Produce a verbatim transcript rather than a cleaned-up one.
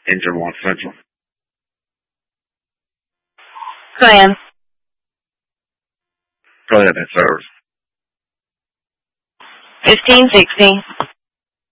Engine one Central. Go ahead. Go ahead and serve. fifteen sixty.